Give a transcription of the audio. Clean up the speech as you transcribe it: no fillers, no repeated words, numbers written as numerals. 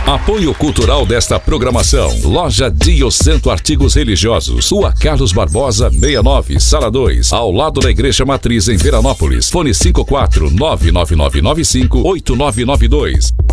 Apoio cultural desta programação. Loja Dio Santo Artigos Religiosos. Rua Carlos Barbosa, 69, Sala 2. Ao lado da Igreja Matriz em Veranópolis. Fone 54 99995 8992.